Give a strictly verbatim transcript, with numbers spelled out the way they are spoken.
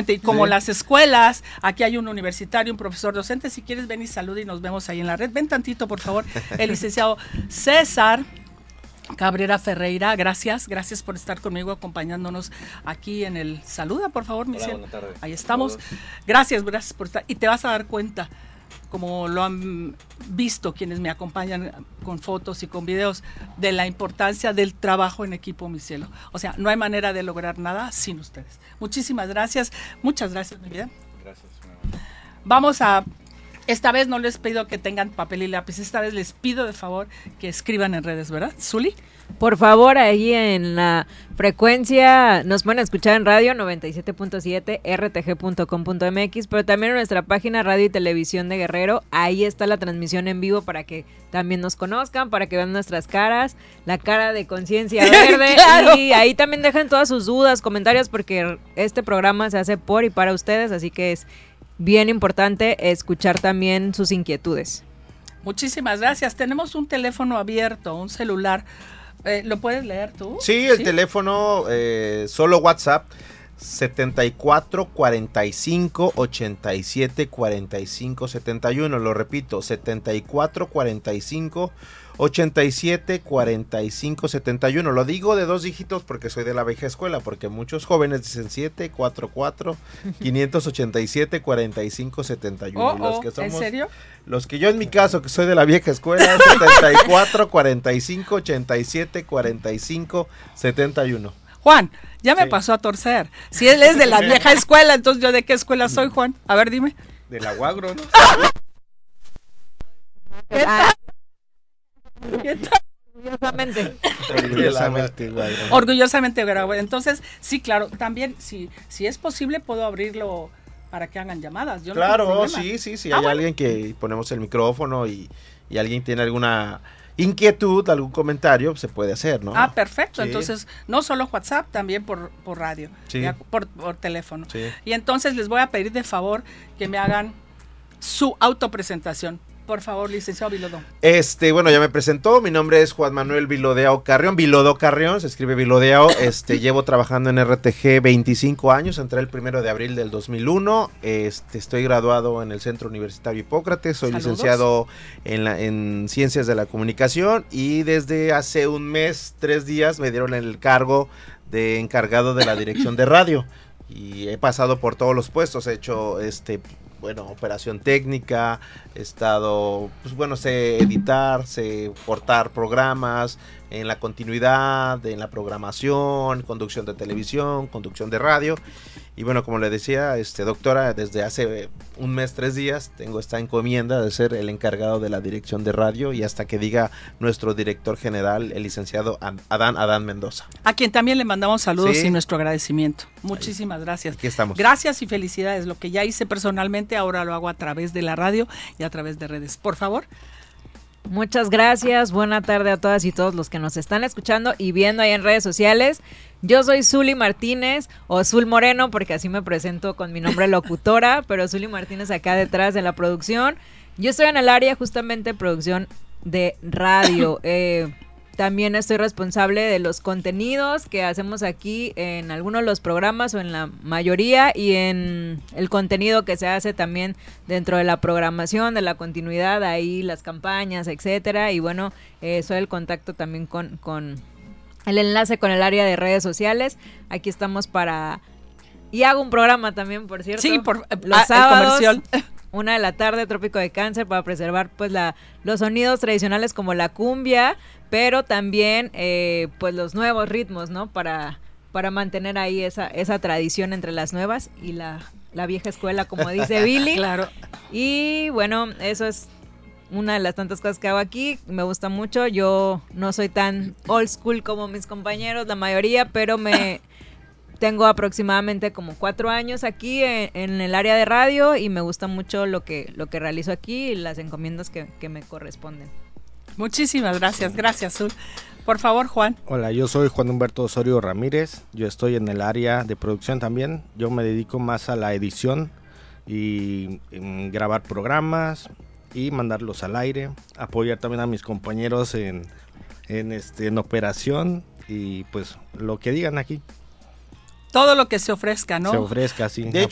Exactamente, y como Sí. las escuelas, aquí hay un universitario, un profesor docente, si quieres ven y saluda y nos vemos ahí en la red. Ven tantito, por favor, el licenciado César Cabrera Ferreira, gracias, gracias por estar conmigo acompañándonos aquí en el saluda, por favor, mi cielo. Ahí estamos. Gracias, gracias por estar. Y te vas a dar cuenta, como lo han visto quienes me acompañan con fotos y con videos, de la importancia del trabajo en equipo, mi cielo. O sea, no hay manera de lograr nada sin ustedes. Muchísimas gracias, muchas gracias, mi vida. Gracias. Vamos a, esta vez no les pido que tengan papel y lápiz, esta vez les pido de favor que escriban en redes, ¿verdad? Zuli. Por favor, ahí en la frecuencia nos pueden escuchar en radio noventa y siete punto siete, r t g punto com punto m x, pero también en nuestra página Radio y Televisión de Guerrero. Ahí está la transmisión en vivo para que también nos conozcan, para que vean nuestras caras, la cara de Conciencia Verde. Claro. Y ahí también dejan todas sus dudas, comentarios, porque este programa se hace por y para ustedes, así que es bien importante escuchar también sus inquietudes. Muchísimas gracias. Tenemos un teléfono abierto, un celular. Eh, ¿Lo puedes leer tú? Sí, el ¿Sí? teléfono, eh, solo WhatsApp, setenta y cuatro cuarenta y cinco ochenta y siete cuarenta y cinco setenta y uno. Lo repito, setenta y cuatro cuarenta y cinco ochenta y siete cuarenta y cinco setenta y uno. Lo digo de dos dígitos porque soy de la vieja escuela, porque muchos jóvenes dicen siete cuatro cuatro quinientos ochenta y siete cuarenta y cinco setenta y uno. Oh, los oh, que somos, ¿en serio? Los que yo en mi caso, que soy de la vieja escuela, setenta y cuatro cuarenta y cinco ochenta y siete cuarenta y cinco setenta y uno. Juan, ya me Sí. pasó a torcer. Si él es de la vieja escuela, entonces ¿yo de qué escuela soy, Juan? A ver, dime. De la Guagro, ¿no? ¿Qué tal? ¿Qué tal? Orgullosamente. Orgullosamente Guagro. Orgullosamente Guagro. Entonces, sí, claro, también, si, si es posible, puedo abrirlo para que hagan llamadas. Yo no Claro, tengo problema. sí, sí, sí. Ah, Hay bueno. alguien que ponemos el micrófono y, y alguien tiene alguna inquietud, algún comentario, se puede hacer, ¿no? Ah, perfecto. Sí. Entonces, no solo WhatsApp, también por, por radio, Sí. ya, por, por teléfono. Sí. Y entonces les voy a pedir de favor que me hagan su autopresentación. Por favor, licenciado Vilodó. Este, bueno, ya me presentó, mi nombre es Juan Manuel Vilodeao Carrión, Vilodó Carrión, se escribe Vilodeao, este, llevo trabajando en R T G veinticinco años, entré el primero de abril del dos mil uno, este, estoy graduado en el Centro Universitario Hipócrates, soy Saludos. licenciado en, la, en Ciencias de la Comunicación y desde hace un mes, tres días me dieron el cargo de encargado de la dirección de radio y he pasado por todos los puestos, he hecho, este... bueno, operación técnica, he estado, pues bueno, sé editar, sé portar programas, en la continuidad, en la programación, conducción de televisión, conducción de radio, y bueno, como le decía, este doctora, desde hace un mes, tres días, tengo esta encomienda de ser el encargado de la dirección de radio, y hasta que diga nuestro director general, el licenciado Adán Adán Mendoza. A quien también le mandamos saludos Sí. y nuestro agradecimiento. Muchísimas gracias. Aquí estamos. Gracias y felicidades. Lo que ya hice personalmente, ahora lo hago a través de la radio y a través de redes. Por favor. Muchas gracias, buena tarde a todas y todos los que nos están escuchando y viendo ahí en redes sociales. Yo soy Zuli Martínez, o Zul Moreno, porque así me presento con mi nombre locutora, pero Zuli Martínez acá detrás de la producción. Yo estoy en el área justamente de producción de radio. Eh, también estoy responsable de los contenidos que hacemos aquí en algunos de los programas o en la mayoría, y en el contenido que se hace también dentro de la programación, de la continuidad, ahí las campañas, etcétera. Y bueno, eh, soy el contacto también con, con el enlace con el área de redes sociales. Aquí estamos para... Y hago un programa también, por cierto. Sí, por los ah, sábados, el comercial. Una de la tarde, Trópico de Cáncer, para preservar pues la los sonidos tradicionales como la cumbia, pero también eh, pues los nuevos ritmos, ¿no? Para para mantener ahí esa esa tradición entre las nuevas y la, la vieja escuela, como dice Billy. Claro. Y bueno, eso es una de las tantas cosas que hago aquí. Me gusta mucho. Yo no soy tan old school como mis compañeros, la mayoría, pero me... Tengo aproximadamente como cuatro años aquí en, en el área de radio y me gusta mucho lo que lo que realizo aquí y las encomiendas que, que me corresponden. Muchísimas gracias, gracias, Zul. Por favor, Juan. Hola, yo soy Juan Humberto Osorio Ramírez, yo estoy en el área de producción también, yo me dedico más a la edición y en grabar programas y mandarlos al aire, apoyar también a mis compañeros en, en, este, en operación y pues lo que digan aquí. Todo lo que se ofrezca, ¿no? Se ofrezca, sí. De hecho,